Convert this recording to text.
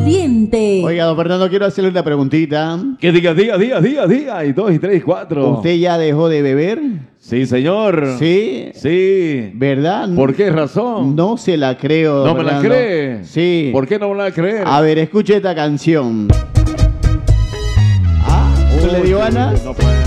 Oriente. Oiga, don Fernando, quiero hacerle una preguntita. Que diga, y 2, y 3, y 4. ¿Usted ya dejó de beber? Sí, señor. Sí. Sí. ¿Verdad? ¿Por qué razón? No se la creo, don ¿No me la Fernando. cree? Sí. ¿Por qué no me la cree? A ver, escuche esta canción. ¿Tú le dio, Ana? No puede.